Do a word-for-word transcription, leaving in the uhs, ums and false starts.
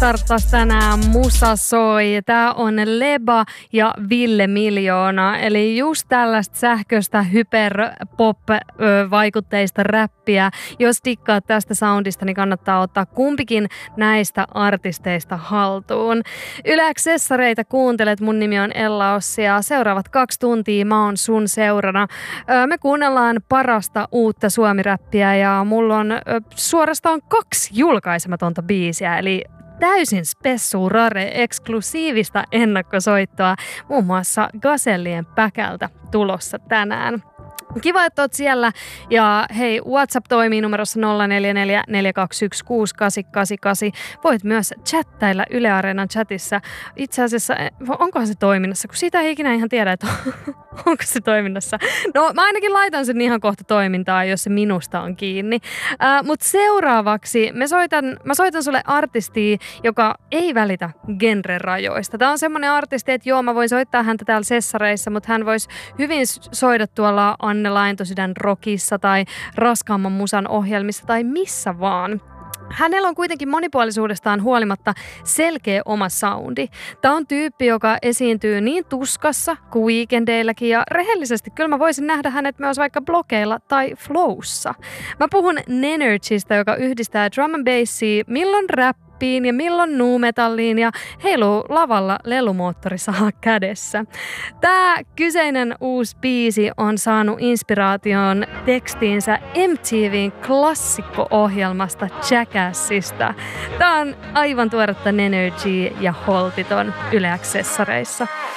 starttas tänään Musa soi. Tää on Leba ja Ville Miljoona. Eli just tällaista sähköistä hyperpop-vaikutteista räppiä. Jos dikkaat tästä soundista, niin kannattaa ottaa kumpikin näistä artisteista haltuun. Yle X:ssareita kuuntelet. Mun nimi on Ella Ossi ja seuraavat kaksi tuntia mä oon sun seurana. Me kuunnellaan parasta uutta suomiräppiä ja mulla on suorastaan kaksi julkaisematonta biisiä, eli täysin spessu rare eksklusiivista ennakkosoittoa muun muassa Gazellien päkältä tulossa tänään. Kiva, että oot siellä. Ja hei, WhatsApp toimii numerossa nolla neljä neljä neljä kaksi yksi kuusi kahdeksan kahdeksan kahdeksan. Voit myös chattailla Yle Areenan chatissa. Itse asiassa, onkohan se toiminnassa? Kun siitä ei ikinä ihan tiedä, että onko se toiminnassa. No, mä ainakin laitan sen ihan kohta toimintaan, jos se minusta on kiinni. Äh, Mutta seuraavaksi mä soitan, mä soitan sulle artistia, joka ei välitä genre-rajoista. Tää on semmonen artisti, että joo, mä voin soittaa häntä täällä sessareissa, mutta hän voisi hyvin soida tuolla Anne Laintosydän rockissa tai raskaamman musan ohjelmissa tai missä vaan. Hänellä on kuitenkin monipuolisuudestaan huolimatta selkeä oma soundi. Tämä on tyyppi, joka esiintyy niin tuskassa kuin weekendeilläkin ja rehellisesti kyllä mä voisin nähdä hänet myös vaikka blogeilla tai flowssa. Mä puhun Nenergystä, joka yhdistää drum and bassia, milloin rap ja milloin nu-metalliin ja heiluu lavalla lelumoottorisaha kädessä. Tää kyseinen uusi biisi on saanut inspiraation tekstiinsä M T V:n klassikko-ohjelmasta Jackassista. Tää on aivan tuoretta Nenergy ja holtiton Yle X:ssareissa.